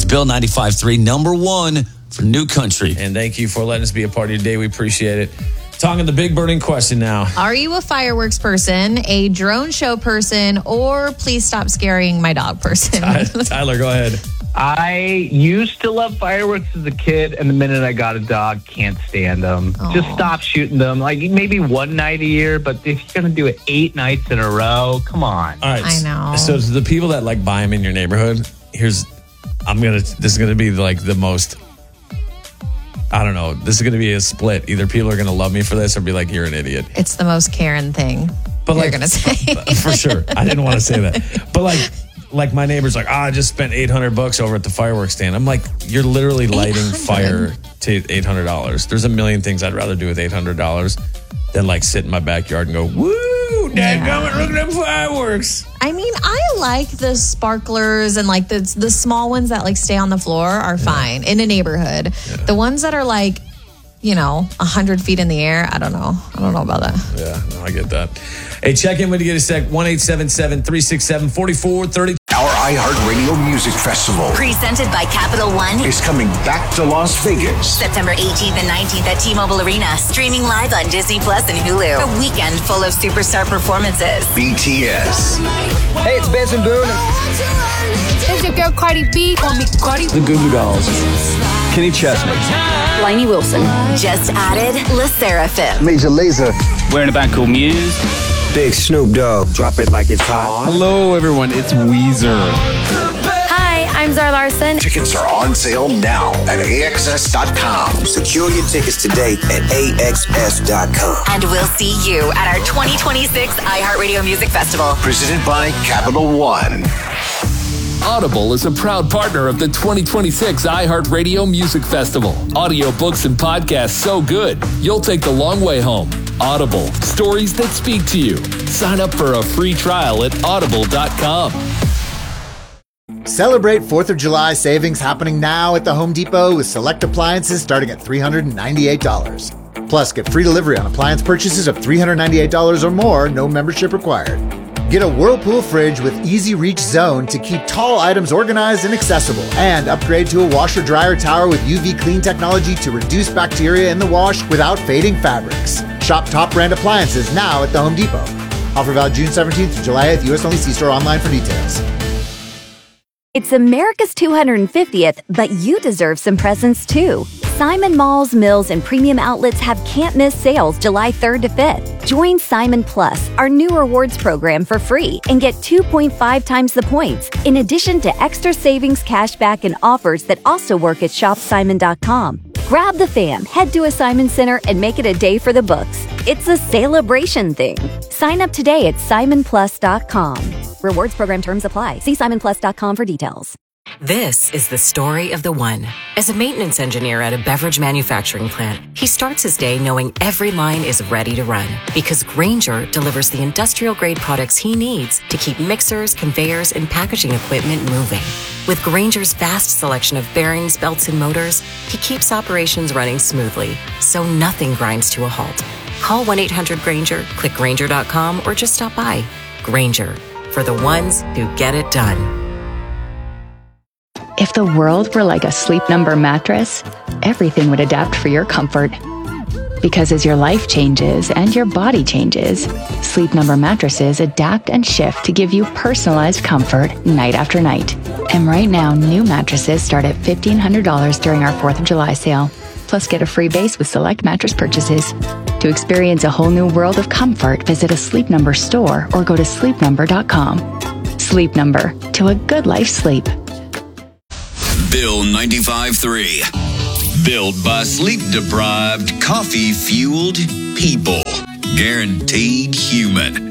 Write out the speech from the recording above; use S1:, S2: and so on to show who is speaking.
S1: Bill 95.3, number one for New Country.
S2: And thank you for letting us be a part of your day. We appreciate it. Talking the big burning question now.
S3: Are you a fireworks person, a drone show person, or please stop scaring my dog person?
S2: Tyler, go ahead.
S4: I used to love fireworks as a kid, and the minute I got a dog, can't stand them.
S3: Aww.
S4: Just stop shooting them. Like maybe one night a year, but if you're going to do it 8 nights in a row, come on.
S2: All right.
S3: I know.
S2: So to the people that like buy them in your neighborhood, this is going to be like the most, I don't know, this is going to be a split. Either people are going to love me for this or be like, you're an idiot.
S3: It's the most Karen thing you're going to say.
S2: For sure. I didn't want to say that. But like my neighbor's like, I just spent $800 over at the fireworks stand. I'm like, you're literally lighting fire to $800. There's a million things I'd rather do with $800 than like sit in my backyard and go, woo, dadgummit, look at them fireworks.
S3: I mean, I like the sparklers and like the small ones that like stay on the floor are fine in a neighborhood. Yeah. The ones that are like, 100 feet in the air, I don't know about that.
S2: Yeah, no, I get that. Hey, check in when you get a sec. 1-877-367-4430.
S5: Our iHeartRadio Music Festival,
S6: presented by Capital One,
S5: is coming back to Las Vegas.
S6: September 18th and 19th at T-Mobile Arena. Streaming live on Disney Plus and Hulu. A weekend full of superstar performances.
S5: BTS.
S7: Hey, it's Benson Boone.
S8: It's your girl Cardi B. Call me Cardi.
S7: The Goo Goo Dolls. Kenny Chesney.
S6: Lainey Wilson. Just added Le Seraphim.
S9: Major Lazer.
S10: We're in a band called Muse.
S9: Big Snoop Dogg. Drop it like it's hot.
S11: Hello, everyone. It's Weezer.
S8: Hi, I'm Zara Larson.
S5: Tickets are on sale now at AXS.com.
S9: Secure your tickets today at AXS.com.
S6: And we'll see you at our 2026 iHeartRadio Music Festival.
S5: Presented by Capital One.
S12: Audible is a proud partner of the 2026 iHeartRadio Music Festival. Audiobooks and podcasts so good, you'll take the long way home. Audible, stories that speak to you. Sign up for a free trial at audible.com.
S13: Celebrate 4th of July savings happening now at the Home Depot with select appliances starting at $398. Plus, get free delivery on appliance purchases of $398 or more, no membership required. Get a Whirlpool fridge with Easy Reach Zone to keep tall items organized and accessible. And upgrade to a washer-dryer tower with UV clean technology to reduce bacteria in the wash without fading fabrics. Shop top brand appliances now at the Home Depot. Offer valid June 17th to July 8th. U.S. only. See store online for details.
S14: It's America's 250th, but you deserve some presents too. Simon Malls, Mills, and Premium Outlets have can't-miss sales July 3rd to 5th. Join Simon Plus, our new rewards program, for free and get 2.5 times the points, in addition to extra savings, cashback, and offers that also work at shopsimon.com. Grab the fam, head to a Simon Center, and make it a day for the books. It's a celebration thing. Sign up today at simonplus.com. Rewards program terms apply. See simonplus.com for details.
S15: This is the story of the one. As a maintenance engineer at a beverage manufacturing plant, he starts his day knowing every line is ready to run because Grainger delivers the industrial-grade products he needs to keep mixers, conveyors, and packaging equipment moving. With Grainger's vast selection of bearings, belts, and motors, he keeps operations running smoothly, so nothing grinds to a halt. Call 1-800-GRAINGER, click Grainger.com, or just stop by. Grainger, for the ones who get it done.
S16: If the world were like a Sleep Number mattress, everything would adapt for your comfort. Because as your life changes and your body changes, Sleep Number mattresses adapt and shift to give you personalized comfort night after night. And right now, new mattresses start at $1,500 during our 4th of July sale. Plus, get a free base with select mattress purchases. To experience a whole new world of comfort, visit a Sleep Number store or go to sleepnumber.com. Sleep Number, to a good life's sleep.
S17: Bill 95.3. Built by sleep-deprived, coffee-fueled people. Guaranteed human.